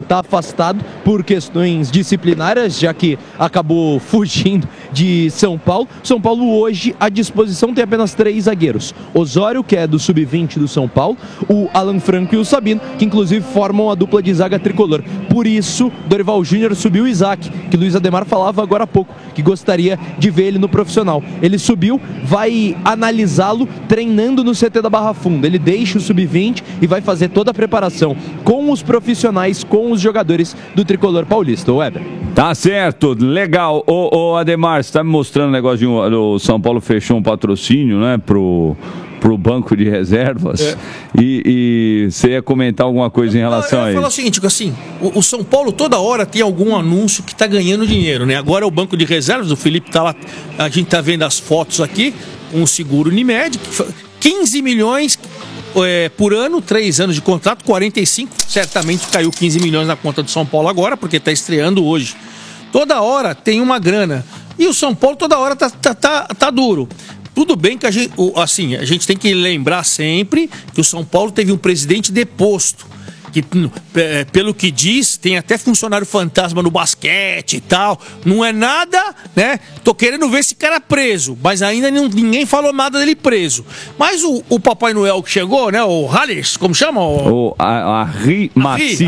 está afastado por questões disciplinares, já que acabou fugindo de São Paulo. São Paulo hoje, à disposição, tem apenas 3 zagueiros. Osório, que é do sub-20 do São Paulo, o Alan Franco e o Sabino, que inclusive formam a dupla de zaga tricolor. Por isso, Dorival Júnior subiu o Isaac, que Luiz Ademar falava agora há pouco, que gostaria de ver ele no profissional. Ele subiu, vai analisá-lo treinando no CT da Barra Funda. Ele deixa o sub-20 e vai fazer toda a preparação com os profissionais, com os jogadores do tricolor paulista. Weber. Tá certo, legal. Ô Ademar, você tá me mostrando o negócio de o São Paulo fechou um patrocínio, né, pro banco de reservas. E você ia comentar alguma coisa em relação a isso? Eu ia falar o seguinte, assim, o São Paulo toda hora tem algum anúncio que tá ganhando dinheiro, né? Agora é o banco de reservas, o Felipe tá lá, a gente tá vendo as fotos aqui, um seguro Unimed, 15 milhões por ano, 3 anos de contrato, 45, certamente caiu 15 milhões na conta do São Paulo agora, porque tá estreando hoje. Toda hora tem uma grana. E o São Paulo toda hora tá duro. Tudo bem que a gente tem que lembrar sempre que o São Paulo teve um presidente deposto, que, pelo que diz, tem até funcionário fantasma no basquete e tal. Não é nada, né? Tô querendo ver esse cara preso, mas ainda ninguém falou nada dele preso. Mas o Papai Noel que chegou, né? O Halles, como chama? O Arri Macis.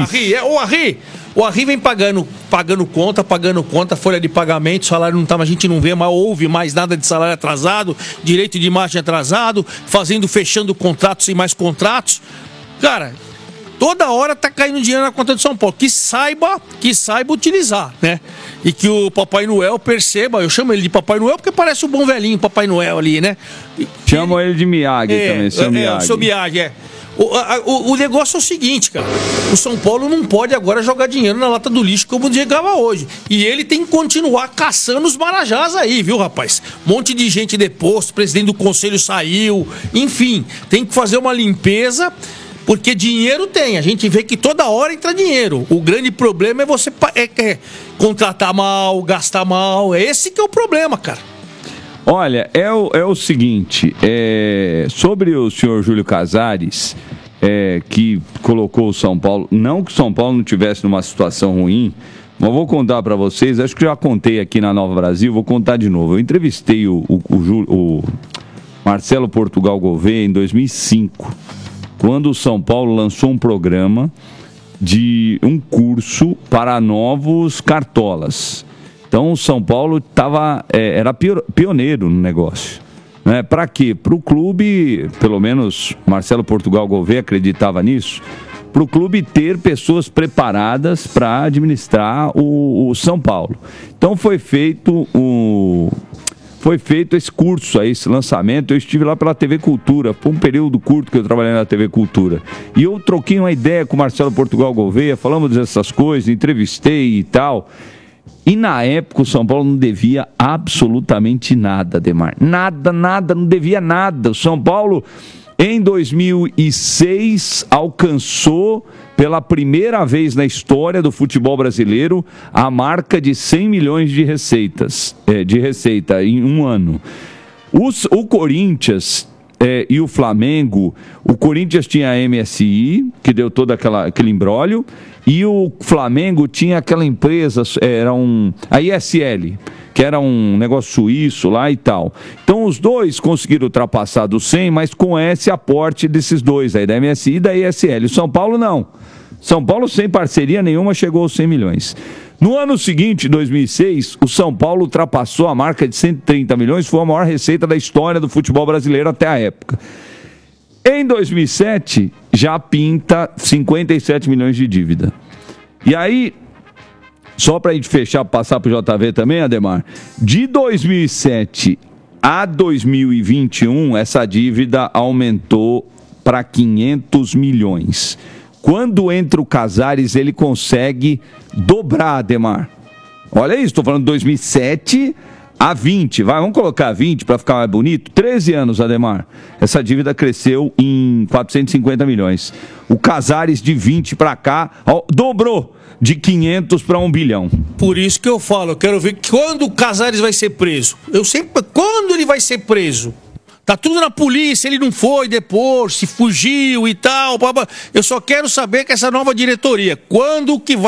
O Arri vem pagando conta, folha de pagamento, salário não tá, a gente não vê, mas ouve mais nada de salário atrasado, direito de imagem atrasado, fechando contratos e mais contratos. Cara, toda hora tá caindo dinheiro na conta de São Paulo, que saiba utilizar, né? E que o Papai Noel perceba, eu chamo ele de Papai Noel porque parece o bom velhinho Papai Noel ali, né? Chamo ele de Miyagi também, seu Miyagi. O seu Miyagi, O negócio é o seguinte, cara. O São Paulo não pode agora jogar dinheiro na lata do lixo como jogava hoje. E ele tem que continuar caçando os marajás aí, viu, rapaz? Um monte de gente deposto, o presidente do conselho saiu. Enfim, tem que fazer uma limpeza, porque dinheiro tem. A gente vê que toda hora entra dinheiro. O grande problema é você contratar mal, gastar mal. Esse que é o problema, cara. Olha, é o seguinte, sobre o senhor Júlio Casares, que colocou o São Paulo, não que o São Paulo não estivesse numa situação ruim, mas vou contar para vocês, acho que já contei aqui na Nova Brasil, vou contar de novo. Eu entrevistei o Marcelo Portugal Gouveia em 2005, quando o São Paulo lançou um programa de um curso para novos cartolas. Então o São Paulo era pioneiro no negócio. Né? Para quê? Para o clube, pelo menos Marcelo Portugal Gouveia acreditava nisso, para o clube ter pessoas preparadas para administrar o São Paulo. Então foi feito esse curso, esse lançamento. Eu estive lá pela TV Cultura, por um período curto que eu trabalhei na TV Cultura. E eu troquei uma ideia com o Marcelo Portugal Gouveia, falamos dessas coisas, entrevistei e tal. E na época o São Paulo não devia absolutamente nada, Ademar. Nada, não devia nada. O São Paulo, em 2006, alcançou pela primeira vez na história do futebol brasileiro a marca de 100 milhões de receita em um ano. O Corinthians e o Flamengo, o Corinthians tinha a MSI, que deu todo aquele imbróglio, e o Flamengo tinha aquela empresa, a ISL, que era um negócio suíço lá e tal. Então os dois conseguiram ultrapassar dos 100, mas com esse aporte desses dois aí, da MSI e da ISL. O São Paulo não. São Paulo, sem parceria nenhuma, chegou aos 100 milhões. No ano seguinte, 2006, o São Paulo ultrapassou a marca de 130 milhões, foi a maior receita da história do futebol brasileiro até a época. Em 2007, já pinta 57 milhões de dívida. E aí, só para a gente fechar, passar para o JV também, Ademar, de 2007 a 2021, essa dívida aumentou para 500 milhões. Quando entra o Casares, ele consegue dobrar, Ademar. Olha isso, estou falando de 2007 a 20. Vamos colocar 20 para ficar mais bonito. 13 anos, Ademar. Essa dívida cresceu em 450 milhões. O Casares, de 20 para cá, dobrou de 500 para 1 bilhão. Por isso que eu falo, eu quero ver quando o Casares vai ser preso. Quando ele vai ser preso? Tá tudo na polícia, ele não foi depois, se fugiu e tal. Eu só quero saber que essa nova diretoria, quando que vai